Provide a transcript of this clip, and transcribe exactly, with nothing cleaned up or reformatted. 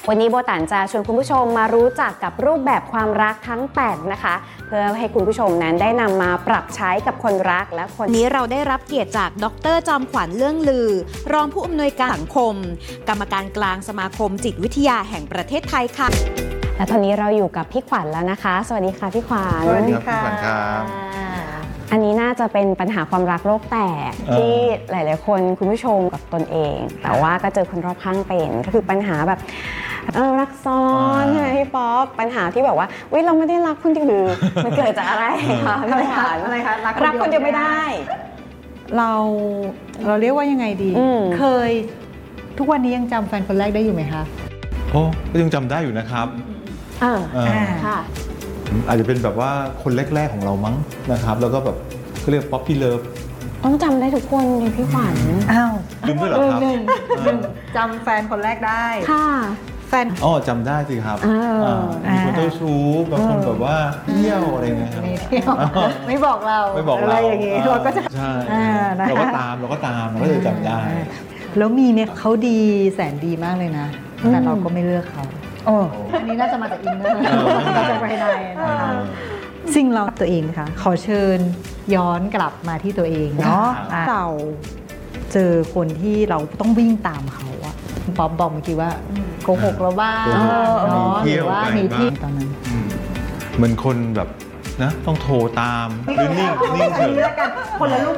วันนี้โบตันจะชวนคุณผู้ชมมารู้จักกับรูปแบบความรักทั้งแปดนะคะเพื่อให้คุณผู้ชมนั้นได้นำมาปรับใช้กับคนรักและคนนี้เราได้รับเกียรติจากดร.จอมขวัญเรื่องลือรองผู้อำนวยการสังคมกรรมการกลางสมาคมจิตวิทยาแห่งประเทศไทยค่ะและตอนนี้เราอยู่กับพี่ขวัญแล้วนะคะสวัสดีค่ะพี่ขวัญสวัสดีค่ะพี่ขวัญครับอันนี้น่าจะเป็นปัญหาความรักโลกแตกที่หลายๆคนคุณผู้ชมกับตนเองแต่ว่าก็เจอคนรอบข้างเป็นก็คือปัญหาแบบเออรักซ้อนใช่ไหมพี่ป๊อปปัญหาที่แบบว่าวิเราไม่ได้รักคนเดียวหรือมันเกิดจากอะไรคะอะไรคะอะไรคะรักคนเดียวไม่ได้เราเราเรียกว่ายังไงดีเคยทุกวันนี้ยังจำแฟนคนแรกได้อยู่ไหมคะโอ้ก็ยังจำได้อยู่นะครับอ่าค่ะอาจจะเป็นแบบว่าคนแรกๆของเรามั้งนะครับแล้วก็แบบก็เรียกป๊อปปี้เลิฟต้องจำได้ทุกคนเลยพี่ขวัญอ้าวลืมด้วยเหรอครับจำแฟนคนแรกได้ค่ะแฟนอ๋อจำได้สิครับมีคนเจ้าชู้บางคนแบบว่าเที่ยวอะไรเงี้ยครับไม่เที่ยวไม่บอกเราไม่บอกเราอะไรอย่างงี้เราก็จะใช่เราก็ตามเราก็ตามเราก็จะจำได้แล้วมีเนี่ยเขาดีแสนดีมากเลยนะแต่เราก็ไม่เลือกเขาโอ้อันนี้น่าจะมาจากอินเนอร์มาจากภายในนะคะสิ่งเราตัวเองค่ะขอเชิญย้อนกลับมาที่ตัวเองเนาะเราเจอคนที่เราต้องวิ่งตามเขาอะป๊อปบอกเมื่อกี้ว่าโกหกเราบ้างเนาะหรือว่ามีที่ตอนนั้นเหมือนคนแบบนะต้องโทรตามหรือนิ่งนิ่งเฉยคนละรูป